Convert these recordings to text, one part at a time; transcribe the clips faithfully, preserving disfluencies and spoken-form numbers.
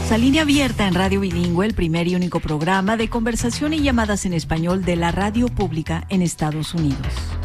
A Línea Abierta en Radio Bilingüe, el primer y único programa de conversación y llamadas en español de la radio pública en Estados Unidos.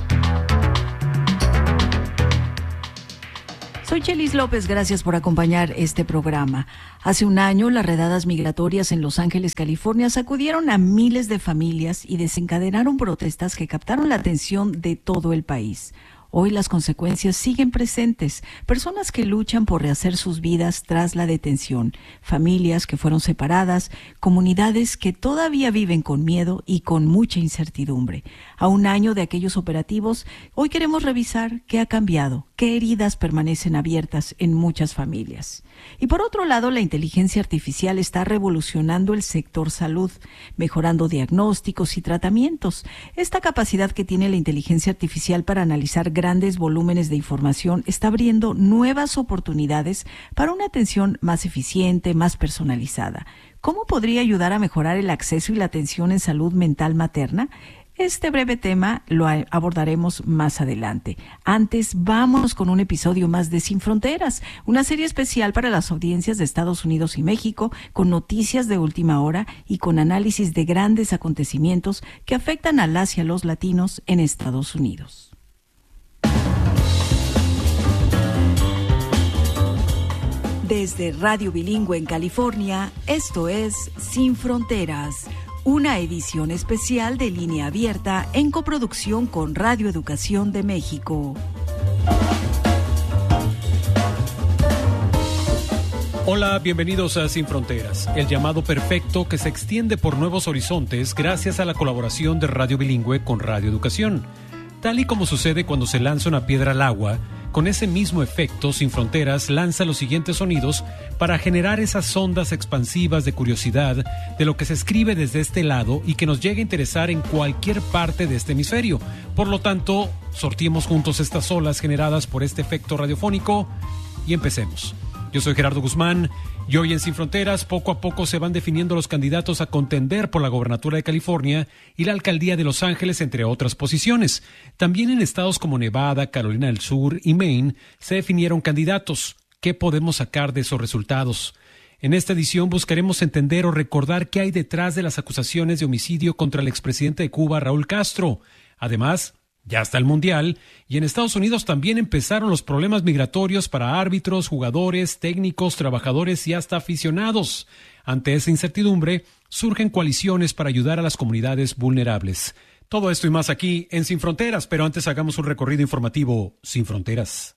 Soy Chelis López, gracias por acompañar este programa. Hace un año, las redadas migratorias en Los Ángeles, California, sacudieron a miles de familias y desencadenaron protestas que captaron la atención de todo el país. Hoy las consecuencias siguen presentes. Personas que luchan por rehacer sus vidas tras la detención, familias que fueron separadas, comunidades que todavía viven con miedo y con mucha incertidumbre. A un año de aquellos operativos, hoy queremos revisar qué ha cambiado, qué heridas permanecen abiertas en muchas familias. Y por otro lado, la inteligencia artificial está revolucionando el sector salud, mejorando diagnósticos y tratamientos. Esta capacidad que tiene la inteligencia artificial para analizar grandes volúmenes de información está abriendo nuevas oportunidades para una atención más eficiente, más personalizada. ¿Cómo podría ayudar a mejorar el acceso y la atención en salud mental materna? Este breve tema lo abordaremos más adelante. Antes, vamos con un episodio más de Sin Fronteras, una serie especial para las audiencias de Estados Unidos y México, con noticias de última hora y con análisis de grandes acontecimientos que afectan a las y a los latinos en Estados Unidos. Desde Radio Bilingüe en California, esto es Sin Fronteras, una edición especial de Línea Abierta en coproducción con Radio Educación de México. Hola, bienvenidos a Sin Fronteras, el llamado perfecto que se extiende por nuevos horizontes gracias a la colaboración de Radio Bilingüe con Radio Educación. Tal y como sucede cuando se lanza una piedra al agua, con ese mismo efecto, Sin Fronteras lanza los siguientes sonidos para generar esas ondas expansivas de curiosidad de lo que se escribe desde este lado y que nos llegue a interesar en cualquier parte de este hemisferio. Por lo tanto, sorteemos juntos estas olas generadas por este efecto radiofónico y empecemos. Yo soy Gerardo Guzmán y hoy en Sin Fronteras poco a poco se van definiendo los candidatos a contender por la gobernatura de California y la alcaldía de Los Ángeles, entre otras posiciones. También en estados como Nevada, Carolina del Sur y Maine se definieron candidatos. ¿Qué podemos sacar de esos resultados? En esta edición buscaremos entender o recordar qué hay detrás de las acusaciones de homicidio contra el expresidente de Cuba, Raúl Castro. Además, ya está el Mundial y en Estados Unidos también empezaron los problemas migratorios para árbitros, jugadores, técnicos, trabajadores y hasta aficionados. Ante esa incertidumbre, surgen coaliciones para ayudar a las comunidades vulnerables. Todo esto y más aquí en Sin Fronteras, pero antes hagamos un recorrido informativo Sin Fronteras.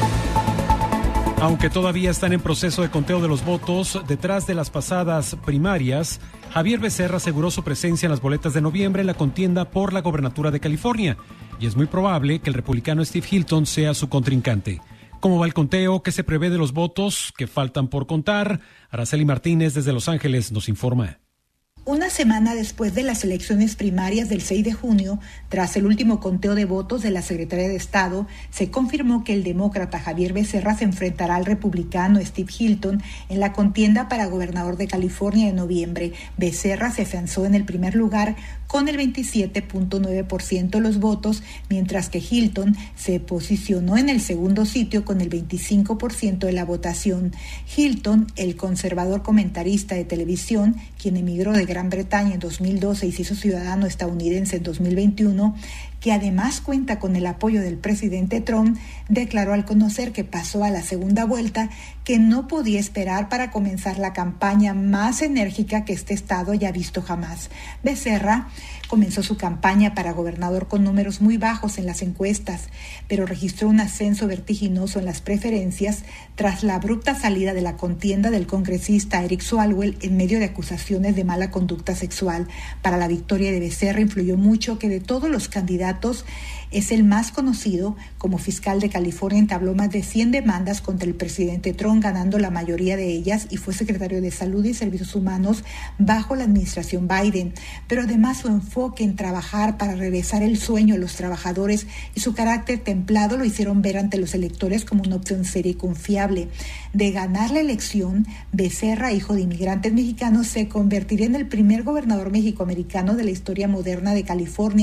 Aunque todavía están en proceso de conteo de los votos, detrás de las pasadas primarias, Javier Becerra aseguró su presencia en las boletas de noviembre en la contienda por la gobernatura de California, y es muy probable que el republicano Steve Hilton sea su contrincante. ¿Cómo va el conteo? ¿Qué se prevé de los votos que faltan por contar? Araceli Martínez desde Los Ángeles nos informa. Una semana después de las elecciones primarias del seis de junio, tras el último conteo de votos de la Secretaría de Estado, se confirmó que el demócrata Javier Becerra se enfrentará al republicano Steve Hilton en la contienda para gobernador de California en noviembre. Becerra se afianzó en el primer lugar con el veintisiete punto nueve por ciento de los votos, mientras que Hilton se posicionó en el segundo sitio con el veinticinco por ciento de la votación. Hilton, el conservador comentarista de televisión, quien emigró de Gran Bretaña en dos mil doce y se hizo ciudadano estadounidense en dos mil veintiuno, que además cuenta con el apoyo del presidente Trump, declaró al conocer que pasó a la segunda vuelta que no podía esperar para comenzar la campaña más enérgica que este estado haya visto jamás. Becerra comenzó su campaña para gobernador con números muy bajos en las encuestas, pero registró un ascenso vertiginoso en las preferencias tras la abrupta salida de la contienda del congresista Eric Swalwell en medio de acusaciones de mala conducta sexual. Para la victoria de Becerra influyó mucho que de todos los candidatos es el más conocido. Como fiscal de California entabló más de cien demandas contra el presidente Trump, ganando la mayoría de ellas, y fue secretario de Salud y Servicios Humanos bajo la administración Biden. Pero además su enfoque en trabajar para regresar el sueño a los trabajadores y su carácter templado lo hicieron ver ante los electores como una opción seria y confiable. De ganar la elección, Becerra, hijo de inmigrantes mexicanos, se convertiría en el primer gobernador mexicoamericano de la historia moderna de California.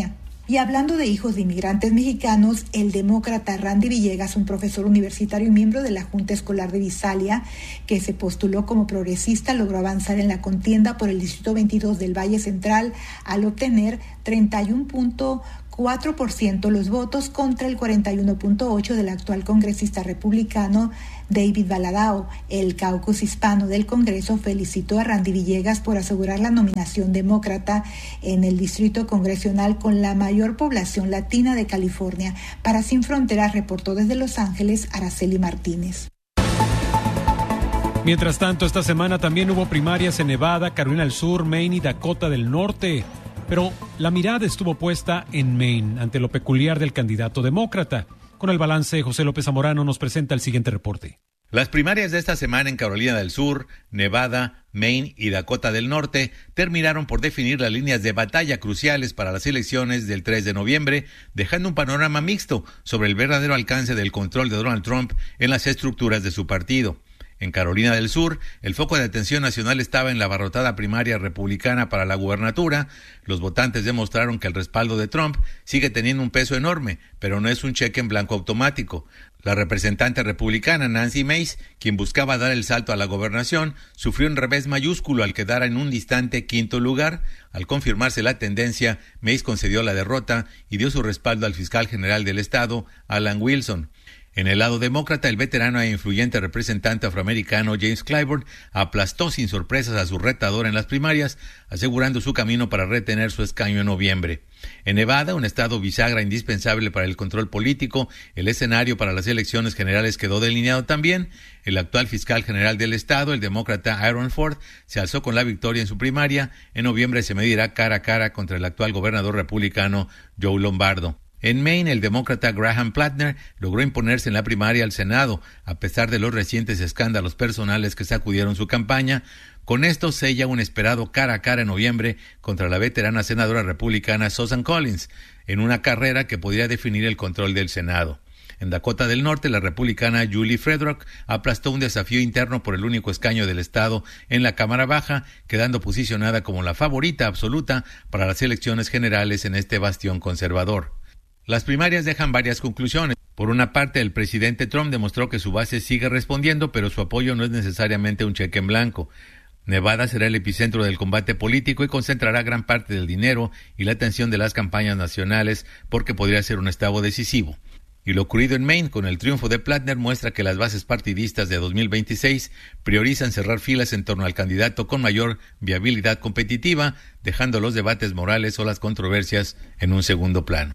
Y hablando de hijos de inmigrantes mexicanos, el demócrata Randy Villegas, un profesor universitario y miembro de la Junta Escolar de Visalia, que se postuló como progresista, logró avanzar en la contienda por el Distrito veintidós del Valle Central al obtener treinta y uno punto cuatro por ciento los votos contra el cuarenta y uno punto ocho por ciento del actual congresista republicano David Valadao. El caucus hispano del Congreso felicitó a Randy Villegas por asegurar la nominación demócrata en el distrito congresional con la mayor población latina de California. Para Sin Fronteras, reportó desde Los Ángeles Araceli Martínez. Mientras tanto, esta semana también hubo primarias en Nevada, Carolina del Sur, Maine y Dakota del Norte. Pero la mirada estuvo puesta en Maine ante lo peculiar del candidato demócrata. Con el balance, José López Zamorano nos presenta el siguiente reporte. Las primarias de esta semana en Carolina del Sur, Nevada, Maine y Dakota del Norte terminaron por definir las líneas de batalla cruciales para las elecciones del tres de noviembre, dejando un panorama mixto sobre el verdadero alcance del control de Donald Trump en las estructuras de su partido. En Carolina del Sur, el foco de atención nacional estaba en la abarrotada primaria republicana para la gubernatura. Los votantes demostraron que el respaldo de Trump sigue teniendo un peso enorme, pero no es un cheque en blanco automático. La representante republicana Nancy Mace, quien buscaba dar el salto a la gobernación, sufrió un revés mayúsculo al quedar en un distante quinto lugar. Al confirmarse la tendencia, Mace concedió la derrota y dio su respaldo al fiscal general del estado, Alan Wilson. En el lado demócrata, el veterano e influyente representante afroamericano James Clyburn aplastó sin sorpresas a su retador en las primarias, asegurando su camino para retener su escaño en noviembre. En Nevada, un estado bisagra indispensable para el control político, el escenario para las elecciones generales quedó delineado también. El actual fiscal general del estado, el demócrata Aaron Ford, se alzó con la victoria en su primaria. En noviembre se medirá cara a cara contra el actual gobernador republicano Joe Lombardo. En Maine, el demócrata Graham Plattner logró imponerse en la primaria al Senado, a pesar de los recientes escándalos personales que sacudieron su campaña. Con esto sella un esperado cara a cara en noviembre contra la veterana senadora republicana Susan Collins, en una carrera que podría definir el control del Senado. En Dakota del Norte, la republicana Julie Fredrock aplastó un desafío interno por el único escaño del estado en la Cámara Baja, quedando posicionada como la favorita absoluta para las elecciones generales en este bastión conservador. Las primarias dejan varias conclusiones. Por una parte, el presidente Trump demostró que su base sigue respondiendo, pero su apoyo no es necesariamente un cheque en blanco. Nevada será el epicentro del combate político y concentrará gran parte del dinero y la atención de las campañas nacionales, porque podría ser un estado decisivo. Y lo ocurrido en Maine con el triunfo de Plattner muestra que las bases partidistas de dos mil veintiséis priorizan cerrar filas en torno al candidato con mayor viabilidad competitiva, dejando los debates morales o las controversias en un segundo plano.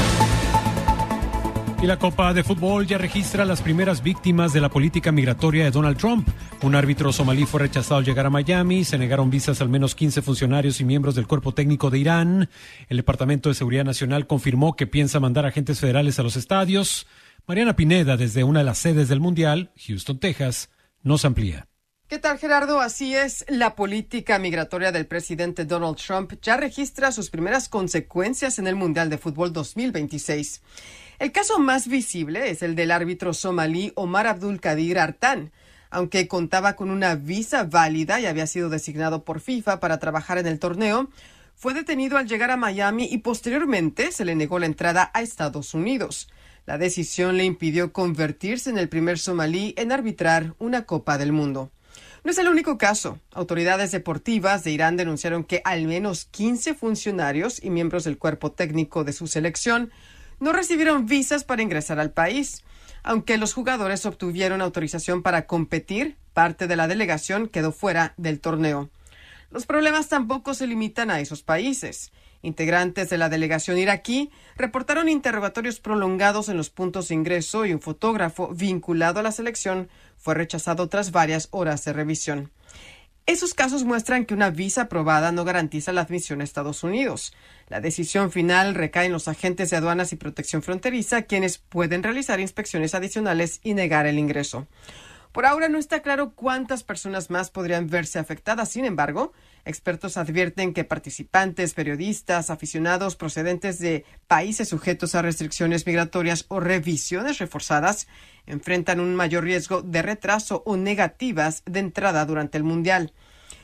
Y la Copa de Fútbol ya registra las primeras víctimas de la política migratoria de Donald Trump. Un árbitro somalí fue rechazado al llegar a Miami, se negaron visas al menos quince funcionarios y miembros del cuerpo técnico de Irán. El Departamento de Seguridad Nacional confirmó que piensa mandar agentes federales a los estadios. Mariana Pineda, desde una de las sedes del Mundial, Houston, Texas, nos amplía. ¿Qué tal, Gerardo? Así es, la política migratoria del presidente Donald Trump ya registra sus primeras consecuencias en el Mundial de Fútbol dos mil veintiséis. El caso más visible es el del árbitro somalí Omar Abdul Kadir Artan. Aunque contaba con una visa válida y había sido designado por FIFA para trabajar en el torneo, fue detenido al llegar a Miami y posteriormente se le negó la entrada a Estados Unidos. La decisión le impidió convertirse en el primer somalí en arbitrar una Copa del Mundo. No es el único caso. Autoridades deportivas de Irán denunciaron que al menos quince funcionarios y miembros del cuerpo técnico de su selección no recibieron visas para ingresar al país. Aunque los jugadores obtuvieron autorización para competir, parte de la delegación quedó fuera del torneo. Los problemas tampoco se limitan a esos países. Integrantes de la delegación iraquí reportaron interrogatorios prolongados en los puntos de ingreso y un fotógrafo vinculado a la selección fue rechazado tras varias horas de revisión. Esos casos muestran que una visa aprobada no garantiza la admisión a Estados Unidos. La decisión final recae en los agentes de aduanas y protección fronteriza, quienes pueden realizar inspecciones adicionales y negar el ingreso. Por ahora no está claro cuántas personas más podrían verse afectadas. Sin embargo, expertos advierten que participantes, periodistas, aficionados procedentes de países sujetos a restricciones migratorias o revisiones reforzadas enfrentan un mayor riesgo de retraso o negativas de entrada durante el Mundial.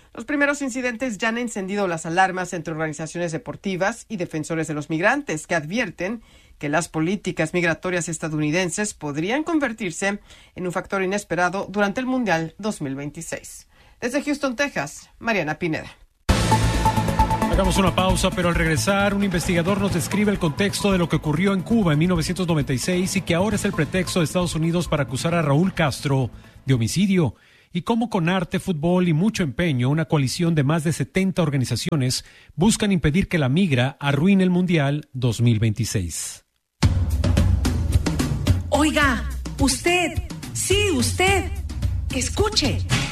Los primeros incidentes ya han encendido las alarmas entre organizaciones deportivas y defensores de los migrantes, que advierten que las políticas migratorias estadounidenses podrían convertirse en un factor inesperado durante el Mundial dos mil veintiséis. Desde Houston, Texas, Mariana Pineda. Hagamos una pausa, pero al regresar, un investigador nos describe el contexto de lo que ocurrió en Cuba en mil novecientos noventa y seis y que ahora es el pretexto de Estados Unidos para acusar a Raúl Castro de homicidio. Y cómo con arte, fútbol y mucho empeño, una coalición de más de setenta organizaciones buscan impedir que la migra arruine el Mundial dos mil veintiséis. Oiga, usted, sí, usted, escuche.